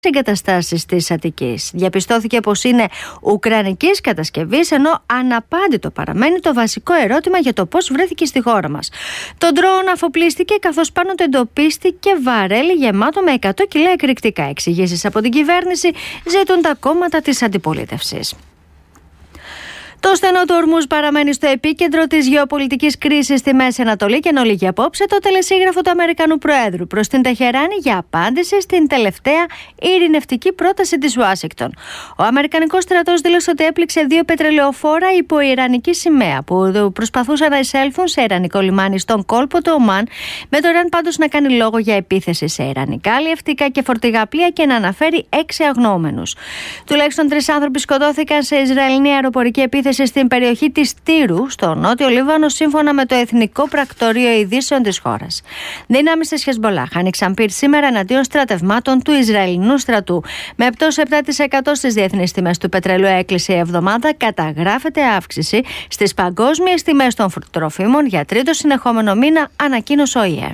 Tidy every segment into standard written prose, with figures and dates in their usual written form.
εγκαταστάσεις της Αττικής. Διαπιστώθηκε πως είναι ουκρανικής κατασκευής, ενώ αναπάντητο παραμένει το βασικό ερώτημα για το πώς βρέθηκε στη χώρα μας. Το ντρόουν αφοπλίστηκε καθώς πάνω του εντοπίστηκε βαρέλι γεμάτο με 100 κιλά εκρηκτικά. Εξηγήσεις από την κυβέρνηση ζητούν τα κόμματα της αντιπολίτευσης. Το στενό του Ορμούζ παραμένει στο επίκεντρο της γεωπολιτικής κρίσης στη Μέση Ανατολή και ενώ λήγει απόψε το τελεσίγραφο του Αμερικανού Προέδρου προς την Τεχεράνη για απάντηση στην τελευταία ειρηνευτική πρόταση της Ουάσιγκτον. Ο Αμερικανικός στρατός δήλωσε ότι έπληξε 2 πετρελαιοφόρα υπό ιρανική σημαία που προσπαθούσαν να εισέλθουν σε ιρανικό λιμάνι στον κόλπο του Ομάν, με το Ιράν πάντως να κάνει λόγο για επίθεση σε ιρανικά αλλιευτικά και φορτηγά πλοία και να αναφέρει 6 αγνοούμενους. Τουλάχιστον 3 άνθρωποι σκοτώθηκαν σε Ισραηλινή αεροπορική επίθεση στην περιοχή της Τύρου, στο νότιο Λίβανο, σύμφωνα με το Εθνικό Πρακτορείο Ειδήσεων της χώρας. Δυνάμεις της Χεσμπολάχ άνοιξαν πυρ σήμερα εναντίον στρατευμάτων του Ισραηλινού στρατού. Με πτώση 7% στις διεθνείς τιμές του πετρελαίου έκλεισε η εβδομάδα, καταγράφεται αύξηση στις παγκόσμιες τιμές των τροφίμων για τρίτο συνεχόμενο μήνα, ανακοίνωσε ο ΟΗΕ.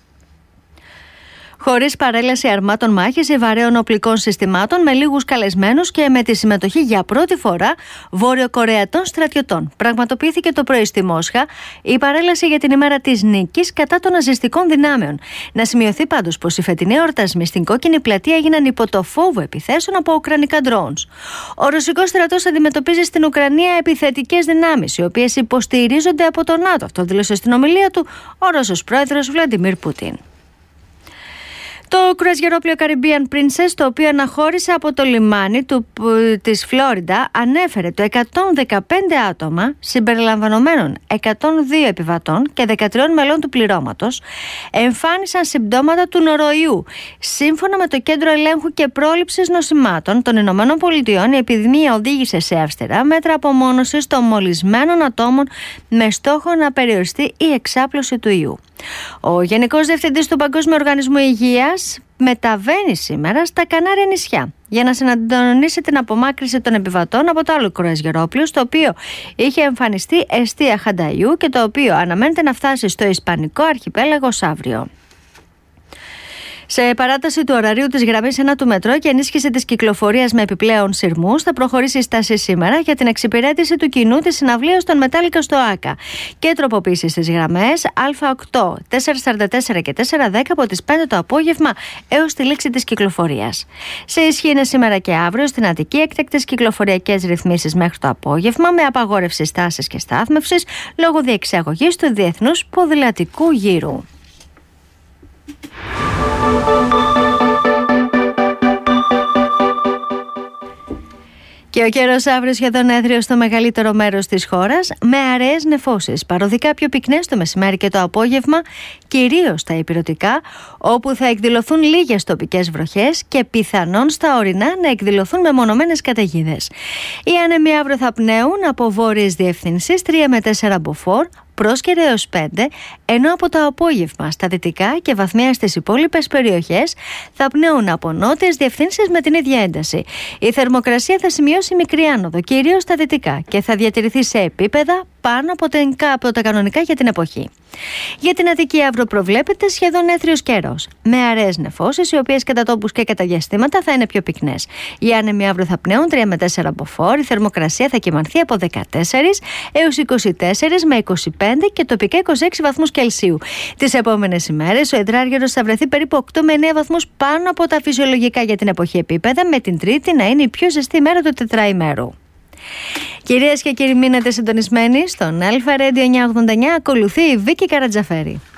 Χωρίς παρέλαση αρμάτων μάχης ή βαρέων οπλικών συστημάτων, με λίγους καλεσμένους και με τη συμμετοχή για πρώτη φορά Βορειοκορεατών στρατιωτών. Πραγματοποιήθηκε το πρωί στη Μόσχα η παρέλαση για την ημέρα της νίκης κατά των ναζιστικών δυνάμεων. Να σημειωθεί πάντως πως οι φετινοί εορτασμοί στην Κόκκινη Πλατεία έγιναν υπό το φόβο επιθέσεων από ουκρανικά drones. Ο ρωσικός στρατός αντιμετωπίζει στην Ουκρανία επιθετικές δυνάμεις, οι οποίες υποστηρίζονται από το ΝΑΤΟ. Αυτό δήλωσε στην ομιλία του ο Ρώσος πρόεδρος Βλαντιμίρ Πούτιν. Το κρουαζιερόπλοιο Caribbean Princess, το οποίο αναχώρησε από το λιμάνι της Φλόριντα, ανέφερε το 115 άτομα συμπεριλαμβανομένων 102 επιβατών και 13 μελών του πληρώματος εμφάνισαν συμπτώματα του νοροϊού. Σύμφωνα με το Κέντρο Ελέγχου και Πρόληψης Νοσημάτων των Ηνωμένων Πολιτειών, η επιδημία οδήγησε σε αυστηρά μέτρα απομόνωσης των μολυσμένων ατόμων με στόχο να περιοριστεί η εξάπλωση του ιού. Ο Γενικός Διευθυντής του Παγκόσμιου Οργανισμού Υγείας μεταβαίνει σήμερα στα Κανάρια νησιά για να συντονίσει την απομάκρυνση των επιβατών από το άλλο κρουαζιερόπλοιο, στο οποίο είχε εμφανιστεί εστία χανταϊού και το οποίο αναμένεται να φτάσει στο Ισπανικό αρχιπέλαγος αύριο. Σε παράταση του ωραρίου της γραμμής 1 του μετρό και ενίσχυση της κυκλοφορίας με επιπλέον σειρμούς, θα προχωρήσει η στάση σήμερα για την εξυπηρέτηση του κοινού της συναυλίας των Μετάλλικα στο ΆΚΑ και τροποποίηση στις γραμμές Α8, 444 και 410 από τις 5 το απόγευμα έως τη λήξη της κυκλοφορίας. Σε ισχύ είναι σήμερα και αύριο στην Αττική έκτακτες κυκλοφοριακές ρυθμίσεις μέχρι το απόγευμα, με απαγόρευση στάσης και στάθμευσης λόγω διεξαγωγής του Διεθνούς Ποδηλατικού Γύρου. Και ο καιρός αύριο σχεδόν έθριο στο μεγαλύτερο μέρος της χώρας, με αραιές νεφώσεις. Παροδικά πιο πυκνές το μεσημέρι και το απόγευμα, κυρίως στα ηπειρωτικά, όπου θα εκδηλωθούν λίγες τοπικές βροχές και πιθανόν στα ορεινά να εκδηλωθούν μεμονωμένες καταιγίδες. Οι άνεμοι αύριο θα πνέουν από βόρειες διευθύνσεις 3 με 4 μποφόρ, πρόσκαιρα έως 5, ενώ από το απόγευμα στα δυτικά και βαθμία στις υπόλοιπες περιοχές θα πνέουν από νότιες διευθύνσεις με την ίδια ένταση. Η θερμοκρασία θα σημειώσει μικρή άνοδο, κυρίως στα δυτικά, και θα διατηρηθεί σε επίπεδα πάνω από τα κανονικά για την εποχή. Για την Αττική αύριο προβλέπεται σχεδόν έθριος καιρός, με αραιές νεφώσεις, οι οποίες κατά τόπους και κατά διαστήματα θα είναι πιο πυκνές. Οι άνεμοι αύριο θα πνέουν 3 με 4 μποφόρ, η θερμοκρασία θα κυμανθεί από 14 έως 24 με 25 και τοπικά 26 βαθμούς Κελσίου. Τις επόμενες ημέρες ο υδράργυρος θα βρεθεί περίπου 8 με 9 βαθμούς πάνω από τα φυσιολογικά για την εποχή επίπεδα, με την Τρίτη να είναι η πιο ζεστή μέρα του τετραημέρου. Κυρίες και κύριοι, μείνετε συντονισμένοι στον Αλφα Radio 989. Ακολουθεί η Βίκη Καρατζαφέρη.